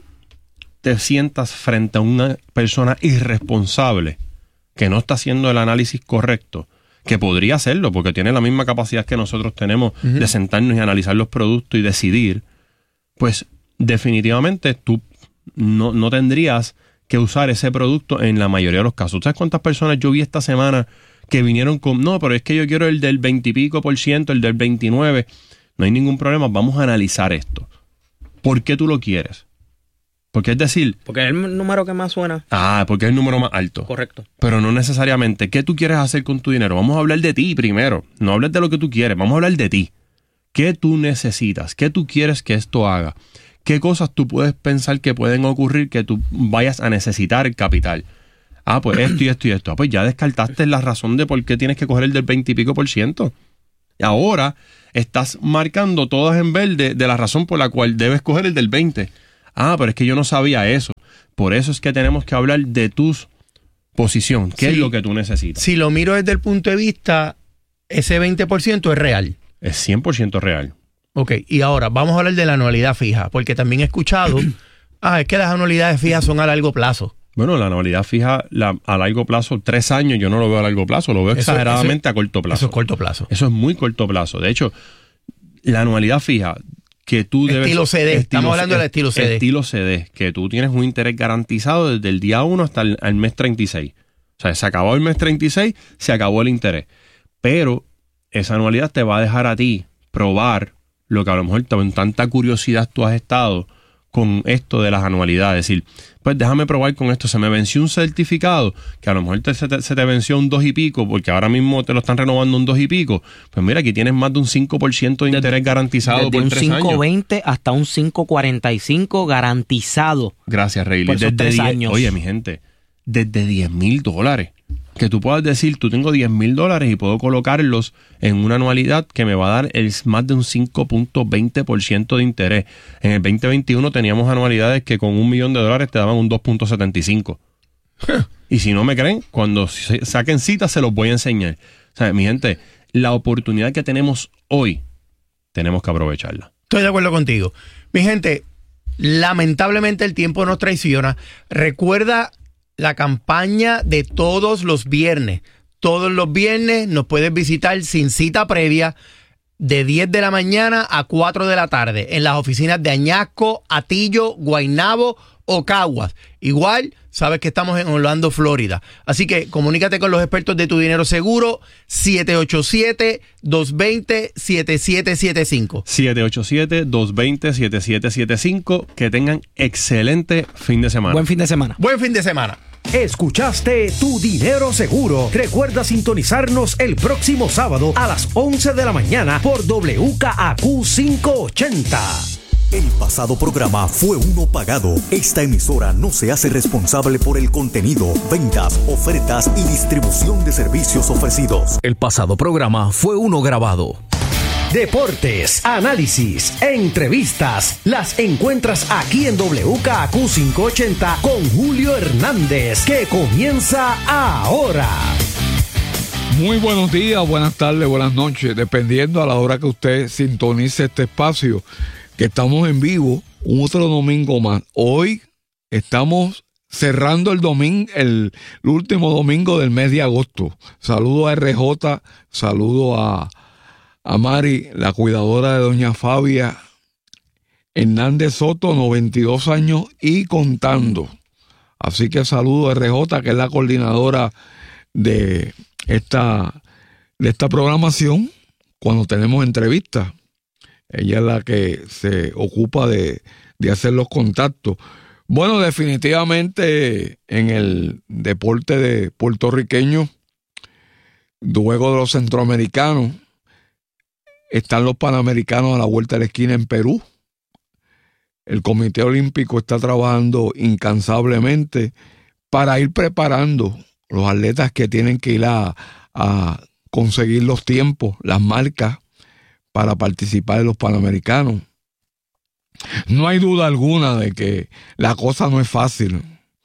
te sientas frente a una persona irresponsable que no está haciendo el análisis correcto, que podría hacerlo porque tiene la misma capacidad que nosotros tenemos Ujú. de sentarnos y analizar los productos y decidir, pues definitivamente tú no, no tendrías que usar ese producto en la mayoría de los casos. ¿Sabes cuántas personas yo vi esta semana que vinieron con, no, pero es que yo quiero el del veinte y pico por ciento, el del veintinueve? No hay ningún problema, vamos a analizar esto. ¿Por qué tú lo quieres? Porque es decir... Porque es el número que más suena. Ah, porque es el número más alto. Correcto. Pero no necesariamente. ¿Qué tú quieres hacer con tu dinero? Vamos a hablar de ti primero. No hables de lo que tú quieres. Vamos a hablar de ti. ¿Qué tú necesitas? ¿Qué tú quieres que esto haga? ¿Qué cosas tú puedes pensar que pueden ocurrir que tú vayas a necesitar el capital? Ah, pues esto y esto y esto. Ah, pues ya descartaste la razón de por qué tienes que coger el del veinte y pico por ciento. Ahora estás marcando todas en verde de la razón por la cual debes coger el del veinte. Ah, pero es que yo no sabía eso. Por eso es que tenemos que hablar de tu posición. ¿Qué Sí. es lo que tú necesitas? Si lo miro desde el punto de vista, ese veinte por ciento es real. Es cien por ciento real. Ok, y ahora vamos a hablar de la anualidad fija, porque también he escuchado, ah, es que las anualidades fijas son a largo plazo. Bueno, la anualidad fija la, a largo plazo, tres años, yo no lo veo a largo plazo, lo veo Eso- exageradamente eso- a corto plazo. Eso es corto plazo. Eso es muy corto plazo. De hecho, la anualidad fija que tú debes... Estilo C D, estamos hablando del estilo C D. Estilo C D, que tú tienes un interés garantizado desde el día uno hasta el, el mes treinta y seis. O sea, se acabó el mes treinta y seis, se acabó el interés. Pero esa anualidad te va a dejar a ti probar lo que a lo mejor con tanta curiosidad tú has estado con esto de las anualidades. Es decir, pues déjame probar con esto. Se me venció un certificado que a lo mejor te, se, te, se te venció un dos y pico porque ahora mismo te lo están renovando un dos y pico. Pues mira, aquí tienes más de un cinco por ciento de Desde- interés garantizado Desde por un tres cinco años. veinte hasta un cinco cuarenta y cinco garantizado. Gracias, Rayleigh. Por esos Desde tres diez años. Oye, mi gente, desde diez mil dólares. Que tú puedas decir, tú tengo diez mil dólares y puedo colocarlos en una anualidad que me va a dar el, más de un cinco punto veinte por ciento de interés. En el veinte veintiuno teníamos anualidades que con un millón de dólares te daban un dos punto setenta y cinco. Y si no me creen, cuando se- saquen citas se los voy a enseñar. O sea, mi gente, la oportunidad que tenemos hoy, tenemos que aprovecharla. Estoy de acuerdo contigo. Mi gente, lamentablemente el tiempo nos traiciona. Recuerda la campaña de todos los viernes. Todos los viernes nos puedes visitar sin cita previa de diez de la mañana a cuatro de la tarde en las oficinas de Añasco, Atillo, Guaynabo o Caguas. Igual, sabes que estamos en Orlando, Florida. Así que comunícate con los expertos de Tu Dinero Seguro, siete ocho siete, dos dos cero, siete siete siete cinco. siete ocho siete, dos dos cero, siete siete siete cinco. Que tengan excelente fin de semana. Buen fin de semana. Buen fin de semana. Escuchaste Tu Dinero Seguro. Recuerda sintonizarnos el próximo sábado a las once de la mañana por W K A Q quinientos ochenta. El pasado programa fue uno pagado. Esta emisora no se hace responsable por el contenido, ventas, ofertas y distribución de servicios ofrecidos. El pasado programa fue uno grabado. Deportes, análisis, entrevistas, las encuentras aquí en W K A Q quinientos ochenta con Julio Hernández, que comienza ahora. Muy buenos días, buenas tardes, buenas noches, dependiendo a la hora que usted sintonice este espacio, que estamos en vivo un otro domingo más. Hoy estamos cerrando el domingo, el, el último domingo del mes de agosto. Saludo a R J, saludo a, a Mari, la cuidadora de doña Fabia Hernández Soto, noventa y dos años y contando. Así que saludo a R J, que es la coordinadora de esta, de esta programación cuando tenemos entrevistas. Ella es la que se ocupa de, de hacer los contactos. Bueno, definitivamente en el deporte de puertorriqueño, luego de los centroamericanos, están los panamericanos a la vuelta de la esquina en Perú. El Comité Olímpico está trabajando incansablemente para ir preparando los atletas que tienen que ir a, a conseguir los tiempos, las marcas, para participar en los Panamericanos. No hay duda alguna de que la cosa no es fácil.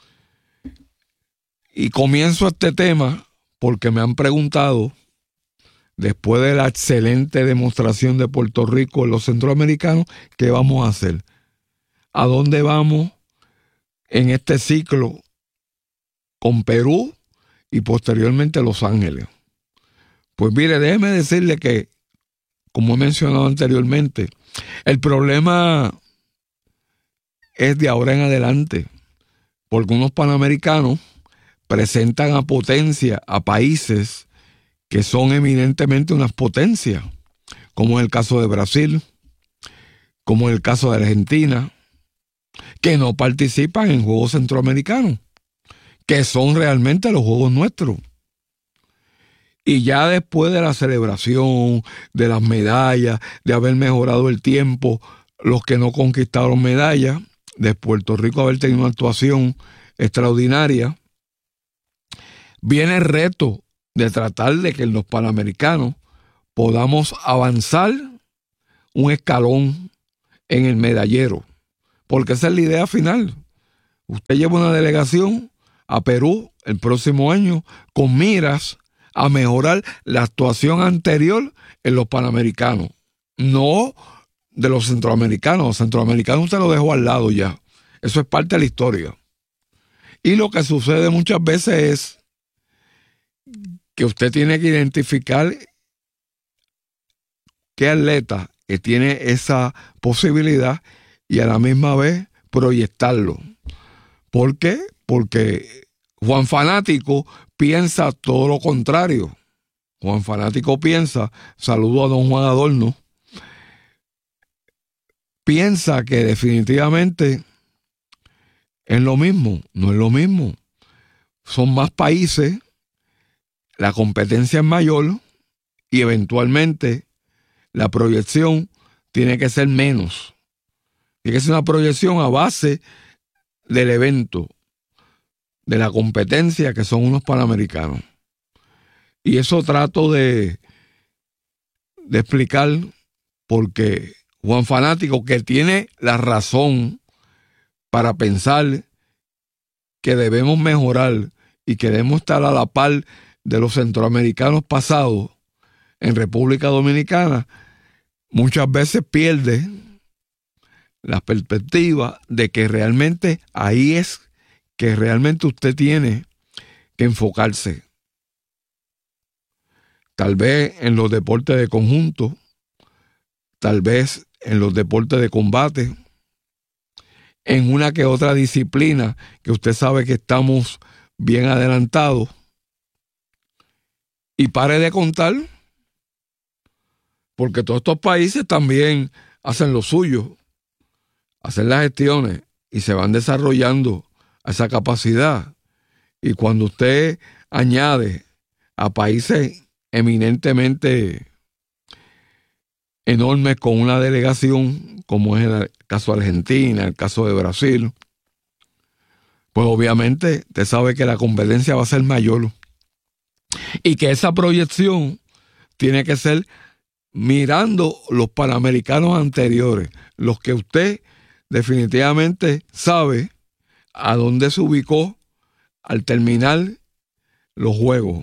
Y comienzo este tema porque me han preguntado, después de la excelente demostración de Puerto Rico en los centroamericanos, ¿qué vamos a hacer? ¿A dónde vamos en este ciclo con Perú y posteriormente Los Ángeles? Pues mire, déjeme decirle que, como he mencionado anteriormente, el problema es de ahora en adelante, porque unos panamericanos presentan a potencia, a países que son eminentemente unas potencias, como es el caso de Brasil, como es el caso de Argentina, que no participan en Juegos Centroamericanos, que son realmente los Juegos nuestros. Y ya después de la celebración, de las medallas, de haber mejorado el tiempo, los que no conquistaron medallas, de Puerto Rico haber tenido una actuación extraordinaria, viene el reto de tratar de que en los Panamericanos podamos avanzar un escalón en el medallero, porque esa es la idea final. Usted lleva una delegación a Perú el próximo año con miras a mejorar la actuación anterior en los Panamericanos, no de los centroamericanos. Los centroamericanos usted lo dejó al lado ya. Eso es parte de la historia. Y lo que sucede muchas veces es que usted tiene que identificar qué atleta que tiene esa posibilidad y a la misma vez proyectarlo. ¿Por qué? Porque Juan Fanático piensa todo lo contrario. Juan Fanático piensa, saludo a don Juan Adorno, piensa que definitivamente es lo mismo. No es lo mismo. Son más países, la competencia es mayor y eventualmente la proyección tiene que ser menos. Tiene que ser una proyección a base del evento, de la competencia que son unos panamericanos. Y eso trato de, de explicar porque Juan Fanático, que tiene la razón para pensar que debemos mejorar y que debemos estar a la par de los centroamericanos pasados en República Dominicana, muchas veces pierde la perspectiva de que realmente ahí es que realmente usted tiene que enfocarse. Tal vez en los deportes de conjunto, tal vez en los deportes de combate, en una que otra disciplina que usted sabe que estamos bien adelantados. Y pare de contar, porque todos estos países también hacen lo suyo, hacen las gestiones y se van desarrollando a esa capacidad. Y cuando usted añade a países eminentemente enormes con una delegación, como es el caso de Argentina, el caso de Brasil, pues obviamente usted sabe que la competencia va a ser mayor y que esa proyección tiene que ser mirando los panamericanos anteriores, los que usted definitivamente sabe a dónde se ubicó al terminar los juegos.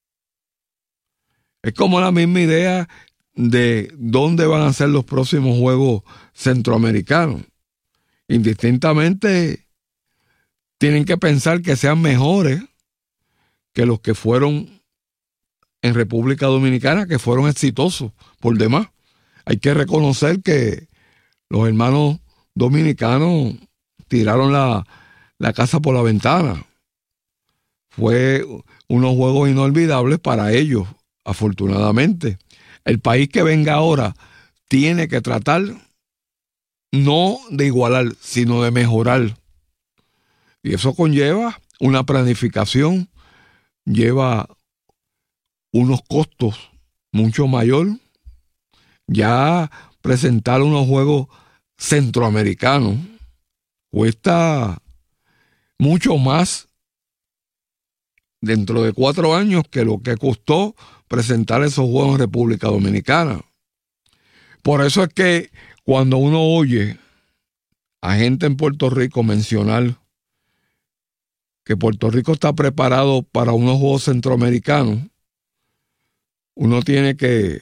Es como la misma idea de dónde van a ser los próximos Juegos Centroamericanos. Indistintamente tienen que pensar que sean mejores que los que fueron en República Dominicana, que fueron exitosos por demás. Hay que reconocer que los hermanos dominicanos tiraron la, la casa por la ventana. Fue unos juegos inolvidables para ellos, afortunadamente. El país que venga ahora tiene que tratar no de igualar, sino de mejorar. Y eso conlleva una planificación, lleva unos costos mucho mayor. Ya presentar unos juegos centroamericanos cuesta mucho más dentro de cuatro años que lo que costó presentar esos juegos en República Dominicana. Por eso es que cuando uno oye a gente en Puerto Rico mencionar que Puerto Rico está preparado para unos Juegos Centroamericanos, uno tiene que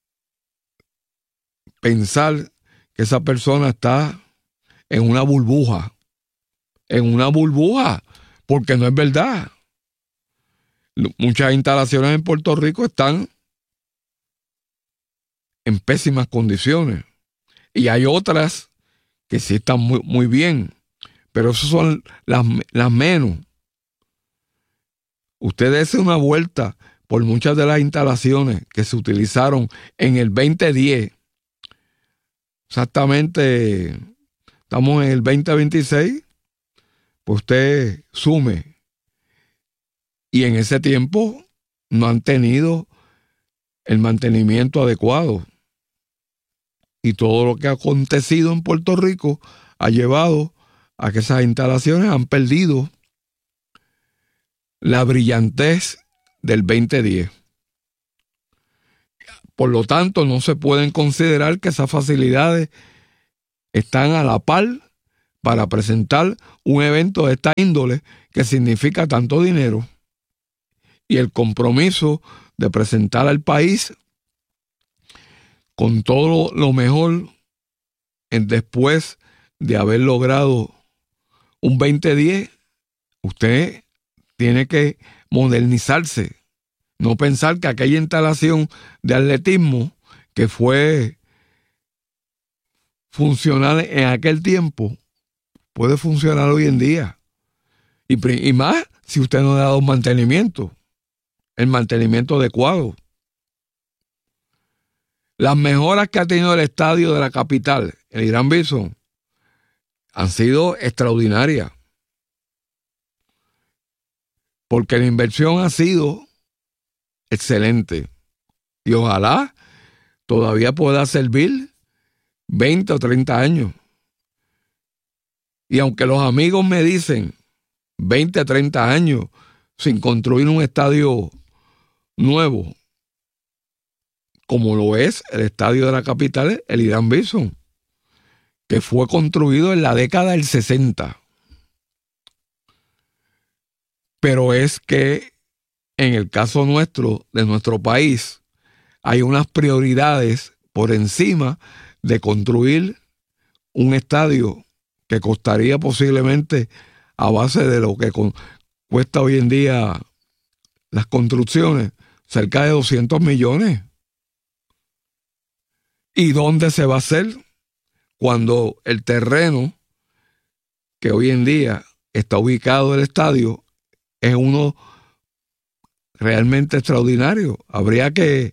pensar que esa persona está en una burbuja, en una burbuja, porque no es verdad. Muchas instalaciones en Puerto Rico están en pésimas condiciones y hay otras que sí están muy, muy bien, pero esas son las, las menos. Usted dése una vuelta por muchas de las instalaciones que se utilizaron en el veinte diez. Exactamente, estamos en el veinte veintiséis, pues usted sume. Y en ese tiempo no han tenido el mantenimiento adecuado. Y todo lo que ha acontecido en Puerto Rico ha llevado a que esas instalaciones han perdido la brillantez del veinte diez. Por lo tanto, no se pueden considerar que esas facilidades están a la par para presentar un evento de esta índole que significa tanto dinero y el compromiso de presentar al país con todo lo mejor en después de haber logrado un veinte diez. Usted tiene que modernizarse, no pensar que aquella instalación de atletismo que fue funcional en aquel tiempo puede funcionar hoy en día. Y, y más si usted no le ha dado mantenimiento, el mantenimiento adecuado. Las mejoras que ha tenido el estadio de la capital, el Irán Bison, han sido extraordinarias. Porque la inversión ha sido excelente. Y ojalá todavía pueda servir veinte o treinta años. Y aunque los amigos me dicen veinte a treinta años sin construir un estadio nuevo, como lo es el estadio de la capital, el Irán Bison, que fue construido en la década del sesenta. Pero es que en el caso nuestro, de nuestro país, hay unas prioridades por encima de construir un estadio que costaría posiblemente, a base de lo que con, cuesta hoy en día las construcciones, cerca de doscientos millones. ¿Y dónde se va a hacer? Cuando el terreno que hoy en día está ubicado el estadio es uno realmente extraordinario. Habría que,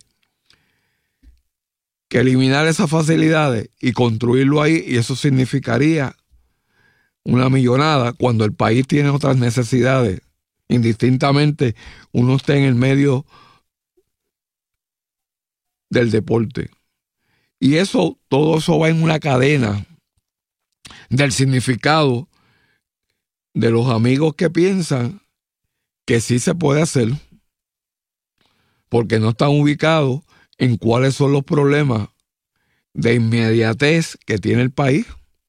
que eliminar esas facilidades y construirlo ahí, y eso significaría una millonada cuando el país tiene otras necesidades. Indistintamente uno esté en el medio del deporte. Y eso, todo eso va en una cadena del significado de los amigos que piensan que sí se puede hacer, porque no están ubicados en cuáles son los problemas de inmediatez que tiene el país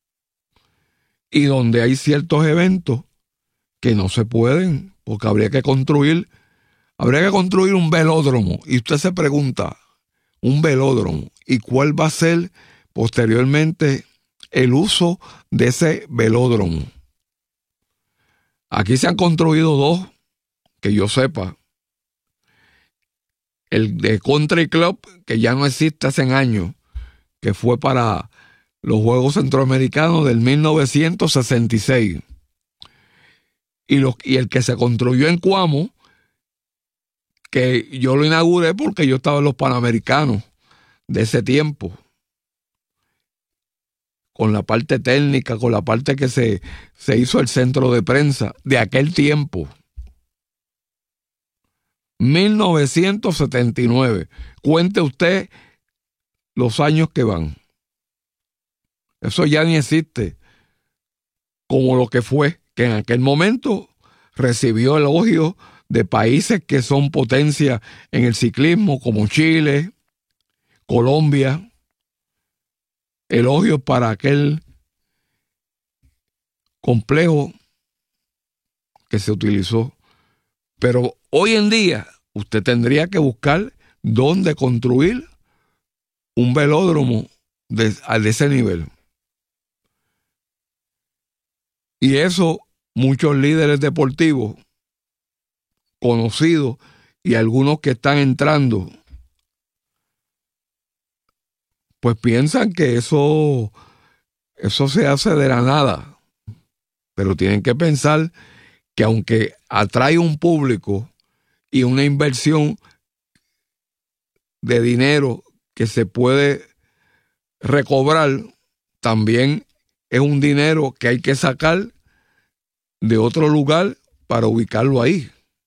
y donde hay ciertos eventos que no se pueden, porque habría que construir, habría que construir un velódromo. Y usted se pregunta, un velódromo, ¿y cuál va a ser posteriormente el uso de ese velódromo? Aquí se han construido dos, que yo sepa. El de Country Club, que ya no existe hace años, que fue para los Juegos Centroamericanos del mil novecientos sesenta y seis. Y, los, y el que se construyó en Cuamo, que yo lo inauguré porque yo estaba en los Panamericanos de ese tiempo, con la parte técnica, con la parte que se, se hizo el centro de prensa de aquel tiempo. mil novecientos setenta y nueve. Cuente usted los años que van. Eso ya ni existe como lo que fue, que en aquel momento recibió elogios de países que son potencia en el ciclismo, como Chile, Colombia. Elogios para aquel complejo que se utilizó. Pero hoy en día usted tendría que buscar dónde construir un velódromo de, de ese nivel. Y eso muchos líderes deportivos conocidos y algunos que están entrando, pues piensan que eso, eso se hace de la nada. Pero tienen que pensar que aunque atrae un público y una inversión de dinero que se puede recobrar, también es un dinero que hay que sacar de otro lugar para ubicarlo ahí.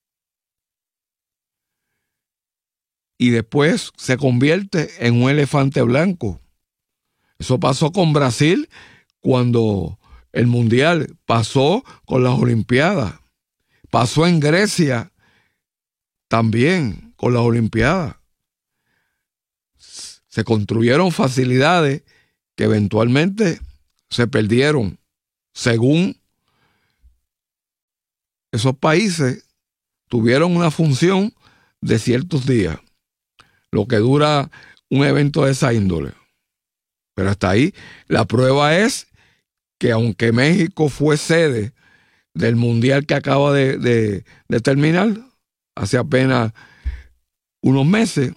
Y después se convierte en un elefante blanco. Eso pasó con Brasil cuando el Mundial, pasó con las Olimpiadas, pasó en Grecia también con las Olimpiadas. Se construyeron facilidades que eventualmente se perdieron según esos países tuvieron una función de ciertos días, lo que dura un evento de esa índole. Pero hasta ahí, la prueba es que aunque México fue sede del Mundial que acaba de, de, de terminar, hace apenas unos meses,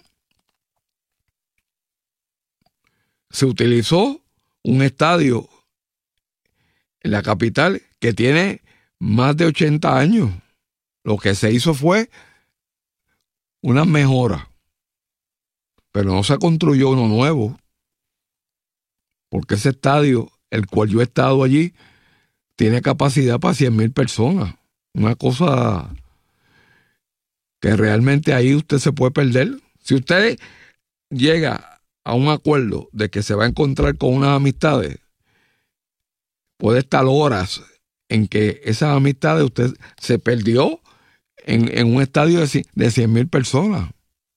se utilizó un estadio en la capital que tiene más de ochenta años. Lo que se hizo fue una mejora, pero no se construyó uno nuevo, porque ese estadio, el cual yo he estado allí, tiene capacidad para cien mil personas. Una cosa que realmente ahí usted se puede perder. Si usted llega a un acuerdo de que se va a encontrar con unas amistades, puede estar horas en que esas amistades usted se perdió en, en un estadio de cien mil personas.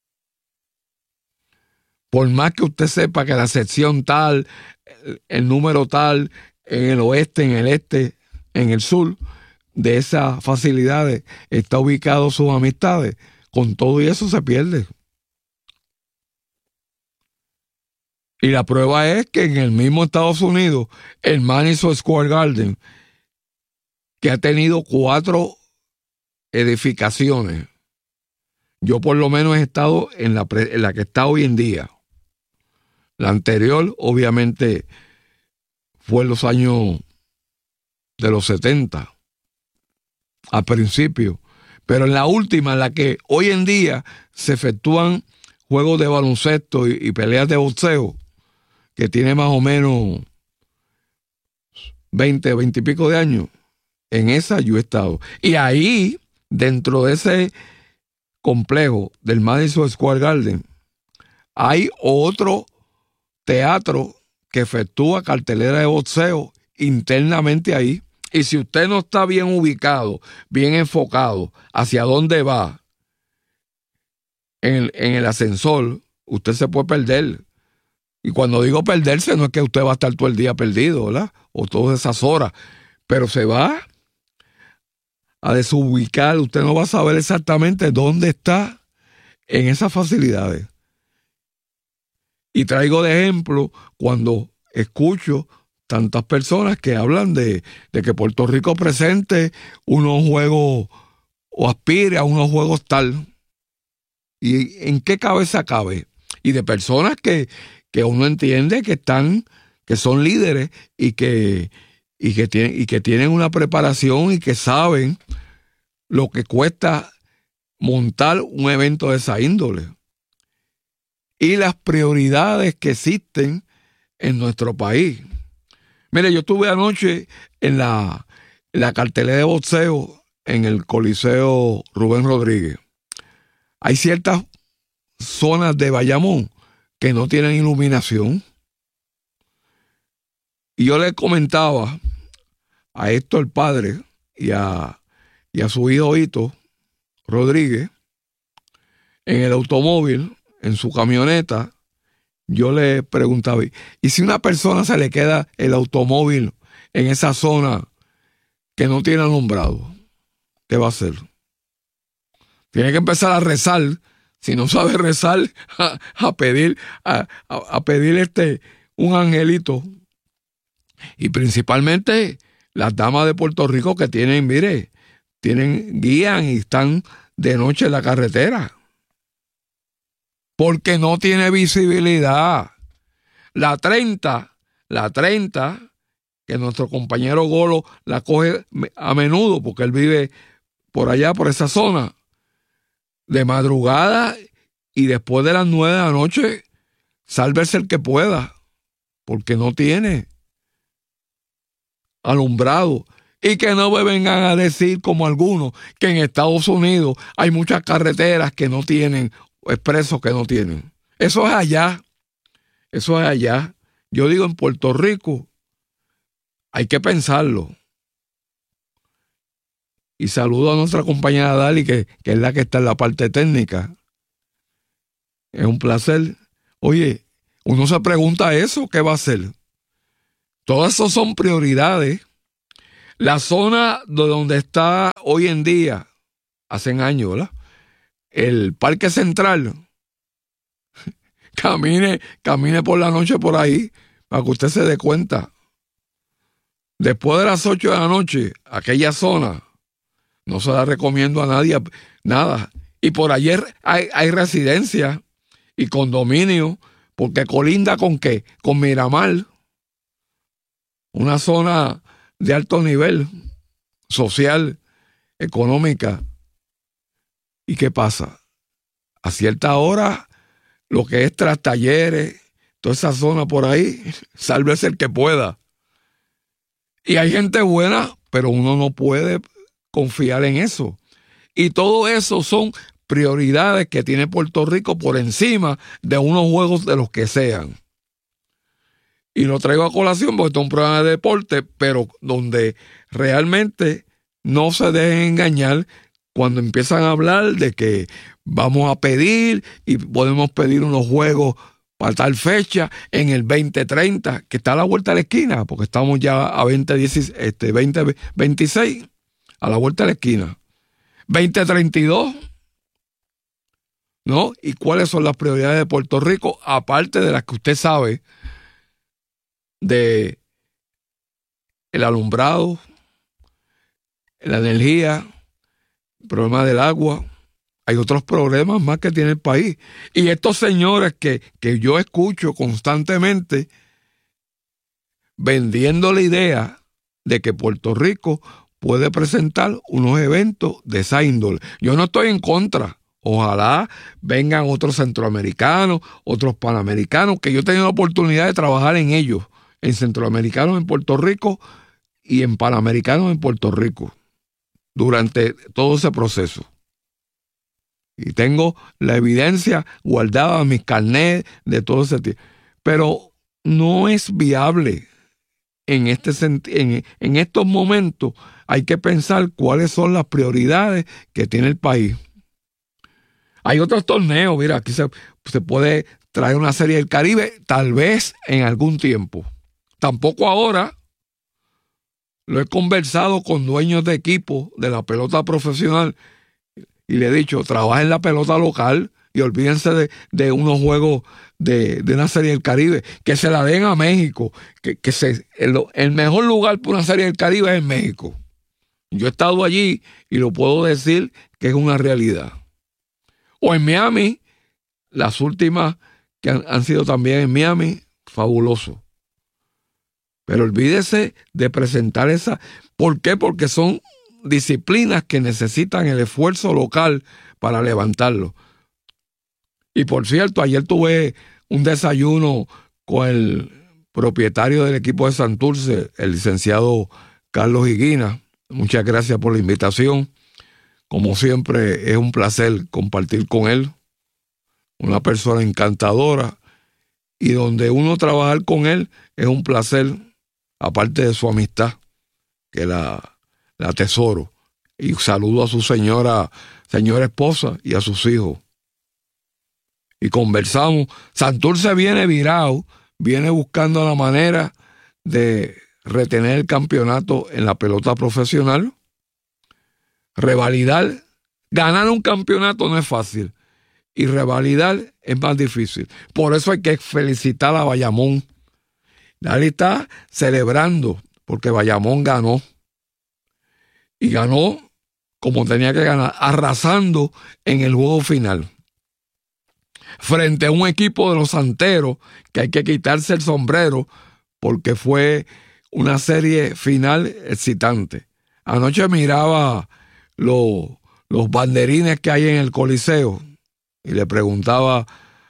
Por más que usted sepa que la sección tal, el, el número tal, en el oeste, en el este, en el sur, de esas facilidades está ubicado sus amistades, con todo y eso se pierde. Y la prueba es que en el mismo Estados Unidos, el Madison Square Garden, que ha tenido cuatro edificaciones, yo por lo menos he estado en la, pre, en la que está hoy en día. La anterior, obviamente, fue en los años de los setenta, a principio. Pero en la última, en la que hoy en día se efectúan juegos de baloncesto y, y peleas de boxeo, que tiene más o menos veinte, veinte y pico de años, en esa yo he estado. Y ahí, dentro de ese complejo del Madison Square Garden, hay otro teatro que efectúa cartelera de boxeo internamente ahí. Y si usted no está bien ubicado, bien enfocado hacia dónde va en el, en el ascensor, usted se puede perder. Y cuando digo perderse, no es que usted va a estar todo el día perdido, ¿verdad? O todas esas horas. Pero se va a desubicar. Usted no va a saber exactamente dónde está en esas facilidades. Y traigo de ejemplo cuando escucho tantas personas que hablan de, de que Puerto Rico presente unos juegos o aspire a unos juegos tal. ¿Y en qué cabeza cabe? Y de personas que, que uno entiende que están, que son líderes y que, y que tienen, y que tienen una preparación y que saben lo que cuesta montar un evento de esa índole. Y las prioridades que existen en nuestro país. Mire, yo estuve anoche en la, en la cartelera de boxeo en el Coliseo Rubén Rodríguez. Hay ciertas zonas de Bayamón que no tienen iluminación. Y yo le comentaba a Héctor, el padre, y a, y a su hijo Hito Rodríguez, en el automóvil, en su camioneta, yo le preguntaba, ¿y si una persona se le queda el automóvil en esa zona que no tiene alumbrado? ¿Qué va a hacer? Tiene que empezar a rezar. Si no sabe rezar, a, a pedir, a, a, a pedir este, un angelito. Y principalmente las damas de Puerto Rico que tienen, mire, tienen, guían y están de noche en la carretera. Porque no tiene visibilidad. La treinta, la treinta, que nuestro compañero Golo la coge a menudo, porque él vive por allá, por esa zona, de madrugada y después de las nueve de la noche, sálvese el que pueda, porque no tiene. alumbrado. Y que no me vengan a decir, como algunos, que en Estados Unidos hay muchas carreteras que no tienen, expresos que no tienen. Eso es allá. Eso es allá. Yo digo, en Puerto Rico hay que pensarlo. Y saludo a nuestra compañera Dali, que, que es la que está en la parte técnica. Es un placer. Oye, uno se pregunta eso, ¿qué va a hacer? Todas esas son prioridades. La zona de donde está hoy en día, hace años, ¿verdad? El Parque Central. Camine, camine por la noche por ahí, para que usted se dé cuenta. Después de las ocho de la noche, aquella zona, no se la recomiendo a nadie, nada. Y por ayer hay, hay residencia y condominio, porque colinda con qué, con Miramar, una zona de alto nivel social, económica. ¿Y qué pasa? A cierta hora, lo que es tras talleres, toda esa zona por ahí, sálvese el que pueda. Y hay gente buena, pero uno no puede confiar en eso. Y todo eso son prioridades que tiene Puerto Rico por encima de unos juegos de los que sean. Y lo traigo a colación porque esto es un programa de deporte, pero donde realmente no se dejen engañar cuando empiezan a hablar de que vamos a pedir y podemos pedir unos juegos para tal fecha en el veinte treinta, que está a la vuelta de la esquina, porque estamos ya a veinte veintiséis, a la vuelta de la esquina. veinte treinta y dos, ¿no? ¿Y cuáles son las prioridades de Puerto Rico? Aparte de las que usted sabe, de el alumbrado, la energía, el problema del agua. Hay otros problemas más que tiene el país. Y estos señores que, que yo escucho constantemente vendiendo la idea de que Puerto Rico puede presentar unos eventos de esa índole. Yo no estoy en contra. Ojalá vengan otros centroamericanos, otros panamericanos, que yo he tenido la oportunidad de trabajar en ellos, en centroamericanos en Puerto Rico y en panamericanos en Puerto Rico, durante todo ese proceso. Y tengo la evidencia guardada en mis carnets de todo ese tiempo. Pero no es viable en, este en, en estos momentos. Hay que pensar cuáles son las prioridades que tiene el país. Hay otros torneos, mira, aquí se, se puede traer una serie del Caribe, tal vez en algún tiempo. Tampoco ahora. Lo he conversado con dueños de equipos de la pelota profesional y le he dicho, trabajen la pelota local y olvídense de, de unos juegos de, de una serie del Caribe, que se la den a México, que, que se, el, el mejor lugar para una serie del Caribe es en México. Yo he estado allí y lo puedo decir que es una realidad. O en Miami, las últimas que han, han sido también en Miami, fabuloso. Pero olvídese de presentar esa. ¿Por qué? Porque son disciplinas que necesitan el esfuerzo local para levantarlo. Y por cierto, ayer tuve un desayuno con el propietario del equipo de Santurce, el licenciado Carlos Higuina. Muchas gracias por la invitación. Como siempre, es un placer compartir con él. Una persona encantadora. Y donde uno trabajar con él es un placer, aparte de su amistad, que la, la atesoro. Y saludo a su señora, señora esposa y a sus hijos. Y conversamos. Santurce viene virado, viene buscando la manera de retener el campeonato en la pelota profesional. Revalidar, ganar un campeonato no es fácil. Y revalidar es más difícil. Por eso hay que felicitar a Bayamón. Dali está celebrando porque Bayamón ganó. Y ganó como tenía que ganar, arrasando en el juego final. Frente a un equipo de los Santeros que hay que quitarse el sombrero porque fue una serie final excitante. Anoche miraba los, los banderines que hay en el Coliseo y le preguntaba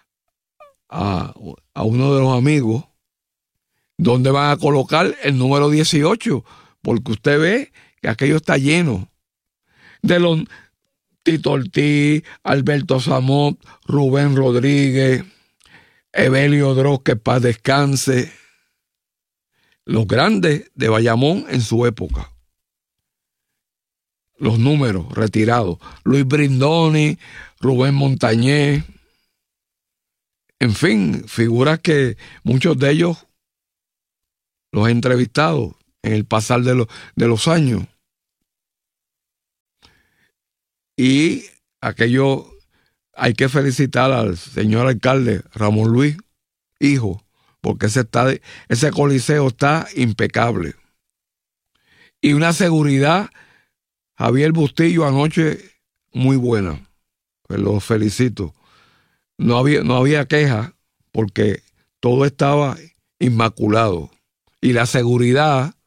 a, a uno de los amigos dónde van a colocar el número dieciocho, porque usted ve que aquello está lleno de los Tito Ortiz, Alberto Samot, Rubén Rodríguez, Evelio Droz, que paz descanse, los grandes de Bayamón en su época. Los números retirados. Luis Brindoni, Rubén Montañez, en fin, figuras que muchos de ellos los he entrevistado en el pasar de, los, de los años. Y aquello, hay que felicitar al señor alcalde Ramón Luis, hijo, porque ese, está, ese coliseo está impecable. Y una seguridad, Javier Bustillo, anoche muy buena. Pues los felicito. No había, no había queja porque todo estaba inmaculado. Y la seguridad